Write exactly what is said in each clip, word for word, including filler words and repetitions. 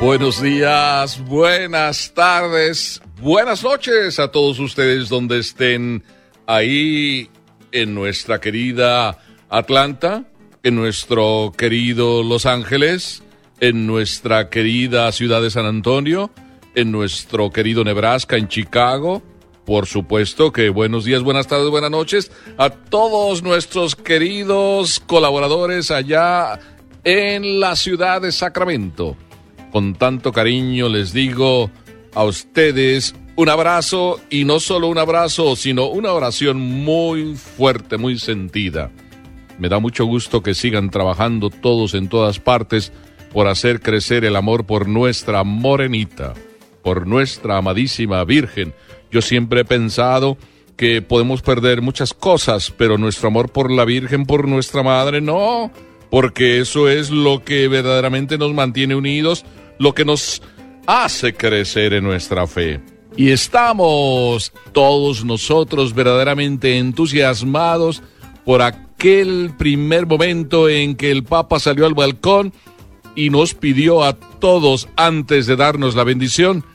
Buenos días, buenas tardes, buenas noches a todos ustedes donde estén ahí en nuestra querida Atlanta, en nuestro querido Los Ángeles, en nuestra querida ciudad de San Antonio, en nuestro querido Nebraska, en Chicago. Por supuesto que buenos días, buenas tardes, buenas noches a todos nuestros queridos colaboradores allá en la ciudad de Sacramento. Con tanto cariño les digo a ustedes un abrazo, y no solo un abrazo, sino una oración muy fuerte, muy sentida. Me da mucho gusto que sigan trabajando todos en todas partes por hacer crecer el amor por nuestra morenita, por nuestra amadísima Virgen. Yo siempre he pensado que podemos perder muchas cosas, pero nuestro amor por la Virgen, por nuestra Madre, no, porque eso es lo que verdaderamente nos mantiene unidos, lo que nos hace crecer en nuestra fe. Y estamos todos nosotros verdaderamente entusiasmados por aquel primer momento en que el Papa salió al balcón y nos pidió a todos, antes de darnos la bendición,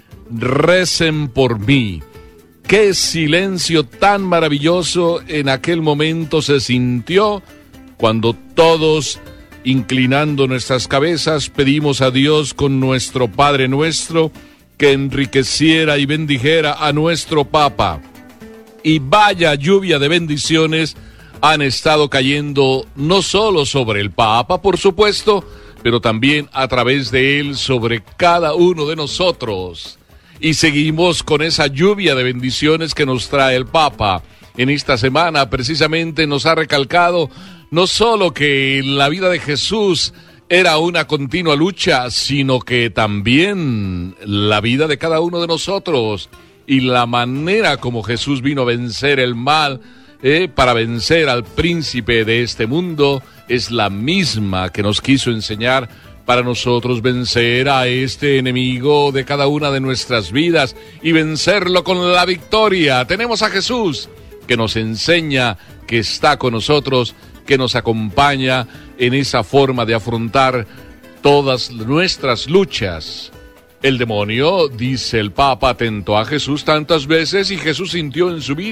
recen por mí. Qué silencio tan maravilloso en aquel momento se sintió cuando todos, inclinando nuestras cabezas, pedimos a Dios con nuestro Padre Nuestro que enriqueciera y bendijera a nuestro Papa. Y vaya lluvia de bendiciones han estado cayendo no solo sobre el Papa, por supuesto, pero también a través de él sobre cada uno de nosotros. Y seguimos con esa lluvia de bendiciones que nos trae el Papa. En esta semana precisamente nos ha recalcado no solo que la vida de Jesús era una continua lucha, sino que también la vida de cada uno de nosotros y la manera como Jesús vino a vencer el mal, eh, para vencer al príncipe de este mundo, es la misma que nos quiso enseñar para nosotros vencer a este enemigo de cada una de nuestras vidas y vencerlo con la victoria. Tenemos a Jesús que nos enseña, que está con nosotros, que nos acompaña en esa forma de afrontar todas nuestras luchas. El demonio, dice el Papa, tentó a Jesús tantas veces y Jesús sintió en su vida